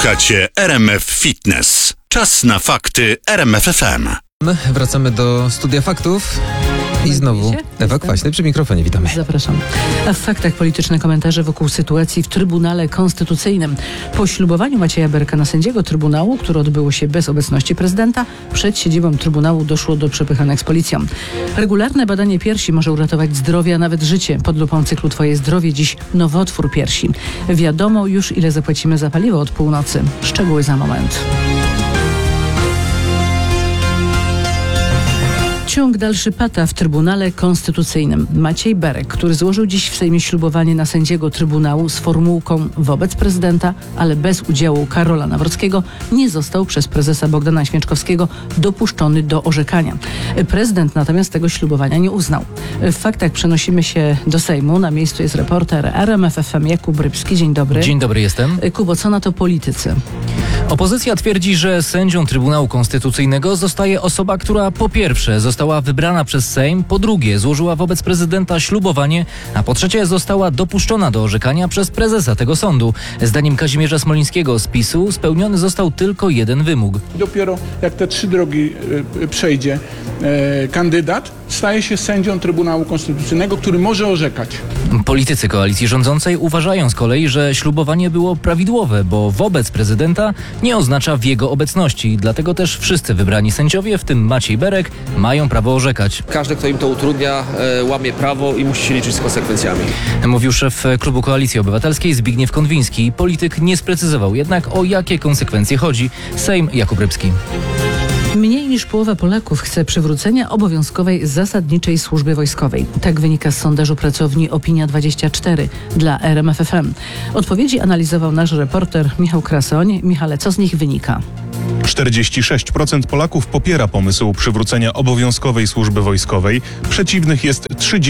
Słuchacie RMF Fitness. Czas na fakty RMF FM. Wracamy do Studia Faktów. I znowu Ewa Kwaśny przy mikrofonie. Witamy. Zapraszam. A w faktach polityczne komentarze wokół sytuacji w Trybunale Konstytucyjnym. Po ślubowaniu Macieja Berka na sędziego Trybunału, które odbyło się bez obecności prezydenta, przed siedzibą Trybunału doszło do przepychanek z policją. Regularne badanie piersi może uratować zdrowie, a nawet życie. Pod lupą cyklu Twoje zdrowie dziś nowotwór piersi. Wiadomo już, ile zapłacimy za paliwo od północy. Szczegóły za moment. Ciąg dalszy pata w Trybunale Konstytucyjnym. Maciej Berek, który złożył dziś w Sejmie ślubowanie na sędziego Trybunału z formułką wobec prezydenta, ale bez udziału Karola Nawrockiego, nie został przez prezesa Bogdana Święczkowskiego dopuszczony do orzekania. Prezydent natomiast tego ślubowania nie uznał. W faktach przenosimy się do Sejmu. Na miejscu jest reporter RMF FM Jakub Rybski. Dzień dobry. Dzień dobry, jestem. Kubo, co na to politycy? Opozycja twierdzi, że sędzią Trybunału Konstytucyjnego zostaje osoba, która po pierwsze została wybrana przez Sejm, po drugie złożyła wobec prezydenta ślubowanie, a po trzecie została dopuszczona do orzekania przez prezesa tego sądu. Zdaniem Kazimierza Smolińskiego z PiS-u spełniony został tylko jeden wymóg. Dopiero jak te 3 drogi przejdzie kandydat, staje się sędzią Trybunału Konstytucyjnego, który może orzekać. Politycy koalicji rządzącej uważają z kolei, że ślubowanie było prawidłowe, bo wobec prezydenta nie oznacza w jego obecności. Dlatego też wszyscy wybrani sędziowie, w tym Maciej Berek, mają prawo orzekać. Każdy, kto im to utrudnia, łamie prawo i musi się liczyć z konsekwencjami. Mówił szef klubu Koalicji Obywatelskiej Zbigniew Konwiński. Polityk nie sprecyzował jednak, o jakie konsekwencje chodzi. Sejm, Jakub Rybski. Mniej niż połowa Polaków chce przywrócenia obowiązkowej zasadniczej służby wojskowej. Tak wynika z sondażu pracowni Opinia24 dla RMF FM. Odpowiedzi analizował nasz reporter Michał Krasoń. Michale, co z nich wynika? 46% Polaków popiera pomysł przywrócenia obowiązkowej służby wojskowej. Przeciwnych jest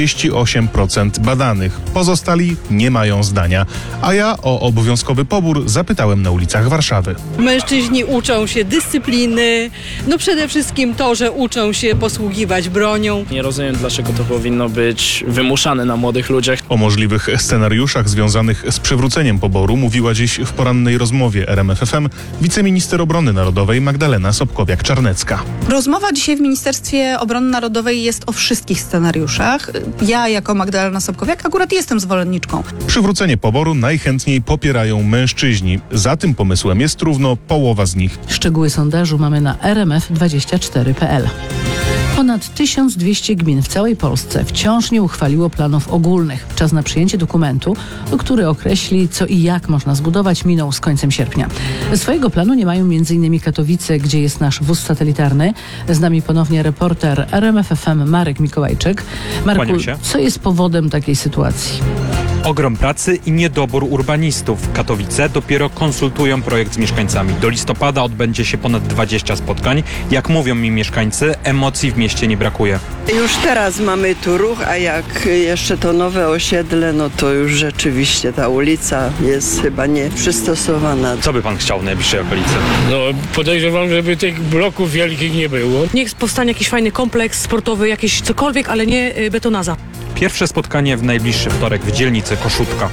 38% badanych. Pozostali nie mają zdania. A ja o obowiązkowy pobór zapytałem na ulicach Warszawy. Mężczyźni uczą się dyscypliny, przede wszystkim to, że uczą się posługiwać bronią. Nie rozumiem, dlaczego to powinno być wymuszane na młodych ludziach. O możliwych scenariuszach związanych z przywróceniem poboru mówiła dziś w porannej rozmowie RMF FM wiceminister obrony narodowej Magdalena Sobkowiak-Czarnecka. Rozmowa dzisiaj w Ministerstwie Obrony Narodowej jest o wszystkich scenariuszach. Ja jako Magdalena Sobkowiak akurat jestem zwolenniczką. Przywrócenie poboru najchętniej popierają mężczyźni. Za tym pomysłem jest równo połowa z nich. Szczegóły sondażu mamy na rmf24.pl. Ponad 1200 gmin w całej Polsce wciąż nie uchwaliło planów ogólnych. Czas na przyjęcie dokumentu, który określi, co i jak można zbudować, minął z końcem sierpnia. Swojego planu nie mają m.in. Katowice, gdzie jest nasz wóz satelitarny. Z nami ponownie reporter RMF FM Marek Mikołajczyk. Marku, co jest powodem takiej sytuacji? Ogrom pracy i niedobór urbanistów. Katowice dopiero konsultują projekt z mieszkańcami. Do listopada odbędzie się ponad 20 spotkań. Jak mówią mi mieszkańcy, emocji w mieście nie brakuje. Już teraz mamy tu ruch, a jak jeszcze to nowe osiedle, to już rzeczywiście ta ulica jest chyba nie przystosowana. Co by pan chciał w najbliższej okolicy? Podejrzewam, żeby tych bloków wielkich nie było. Niech powstanie jakiś fajny kompleks sportowy, jakieś cokolwiek, ale nie betonaza. Pierwsze spotkanie w najbliższy wtorek w dzielnicy Koszutka.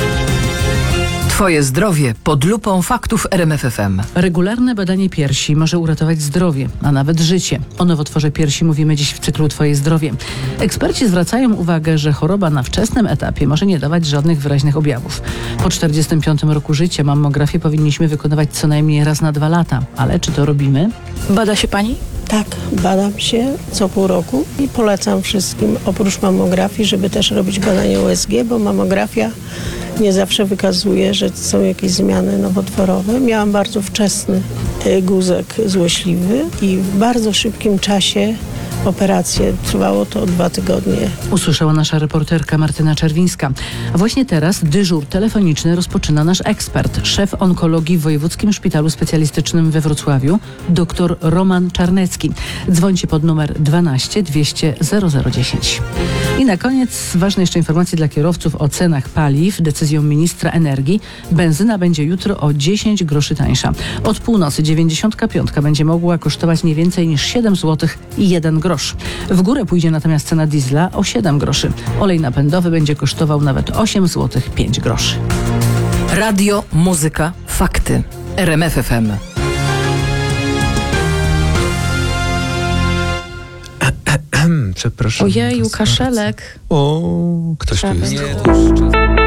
Twoje zdrowie pod lupą faktów RMF FM. Regularne badanie piersi może uratować zdrowie, a nawet życie. O nowotworze piersi mówimy dziś w cyklu Twoje zdrowie. Eksperci zwracają uwagę, że choroba na wczesnym etapie może nie dawać żadnych wyraźnych objawów. Po 45 roku życia mammografię powinniśmy wykonywać co najmniej raz na 2 lata. Ale czy to robimy? Bada się pani? Tak, badam się co pół roku i polecam wszystkim oprócz mammografii, żeby też robić badanie USG, bo mammografia nie zawsze wykazuje, że są jakieś zmiany nowotworowe. Miałam bardzo wczesny guzek złośliwy i w bardzo szybkim czasie operację. Trwało to 2 tygodnie. Usłyszała nasza reporterka Martyna Czerwińska. A właśnie teraz dyżur telefoniczny rozpoczyna nasz ekspert, szef onkologii w Wojewódzkim Szpitalu Specjalistycznym we Wrocławiu, dr Roman Czarnecki. Dzwońcie pod numer 12 200 0010. I na koniec ważne jeszcze informacje dla kierowców o cenach paliw. Decyzją ministra energii benzyna będzie jutro o 10 groszy tańsza. Od północy 95 będzie mogła kosztować nie więcej niż 7 zł i 1 grosz. W górę pójdzie natomiast cena diesla o 7 groszy. Olej napędowy będzie kosztował nawet 8 zł 5 groszy. Radio, muzyka, fakty. RMFFM. Przepraszam. Ojeju, kaszelek. O, ktoś tu jest. Nie, to już czas.